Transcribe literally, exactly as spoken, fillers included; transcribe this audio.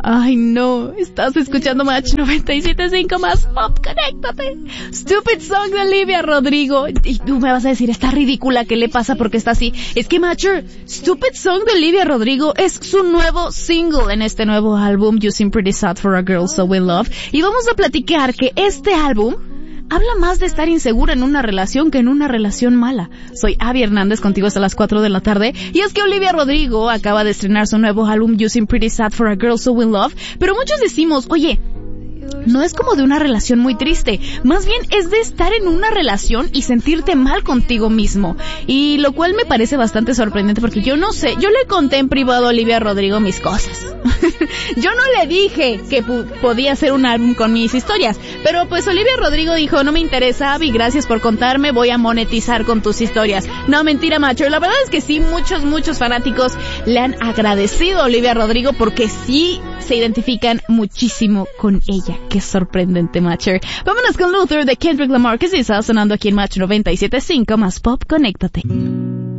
Ay, no, estás escuchando Match noventa y siete punto cinco más Pop, conéctate. Stupid Song de Olivia Rodrigo. Y tú me vas a decir, está ridícula, ¿qué le pasa? Porque está así. Es que, Matcher, Stupid Song de Olivia Rodrigo es su nuevo single en este nuevo álbum, You Seem Pretty Sad for a Girl So We Love. Y vamos a platicar que este álbum habla más de estar insegura en una relación que en una relación mala. Soy Abby Hernández, contigo hasta las cuatro de la tarde. Y es que Olivia Rodrigo acaba de estrenar su nuevo álbum You Seem Pretty Sad for a Girl So We Love. Pero muchos decimos, oye, no es como de una relación muy triste, más bien es de estar en una relación y sentirte mal contigo mismo. Y lo cual me parece bastante sorprendente porque yo no sé, yo le conté en privado a Olivia Rodrigo mis cosas. Yo no le dije que pu- podía hacer un álbum con mis historias, pero pues Olivia Rodrigo dijo, no me interesa, Abby, gracias por contarme, voy a monetizar con tus historias. No, mentira, macho, la verdad es que sí, muchos, muchos fanáticos le han agradecido a Olivia Rodrigo porque sí se identifican muchísimo con ella. Qué sorprendente, Matcher. Vámonos con Luther de Kendrick Lamar, que se está sonando aquí en Match noventa y siete punto cinco más Pop, conéctate.